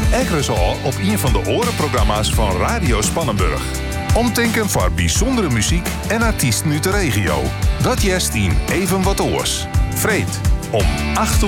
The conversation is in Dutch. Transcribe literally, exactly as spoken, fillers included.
Ekkeres al op een van de orenprogramma's van Radio Spannenburg. Omtinken voor bijzondere muziek en artiesten uit de regio. Dat jest in Even Wat Oors. Vreed om acht uur